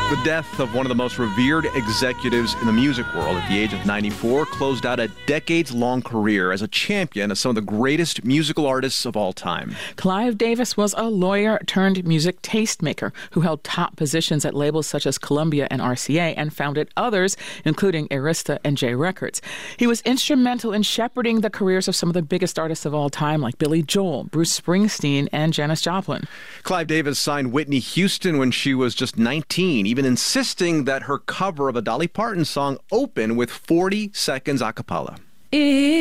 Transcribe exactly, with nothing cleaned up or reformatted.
The death of one of the most revered executives in the music world at the age of ninety-four closed out a decades-long career as a champion of some of the greatest musical artists of all time. Clive Davis was a lawyer turned music tastemaker who held top positions at labels such as Columbia and R C A and founded others, including Arista and J Records. He was instrumental in shepherding the careers of some of the biggest artists of all time, like Billy Joel, Bruce Springsteen, and Janis Joplin. Clive Davis signed Whitney Houston when she was just nineteen, even insisting that her cover of a Dolly Parton song open with forty seconds a cappella.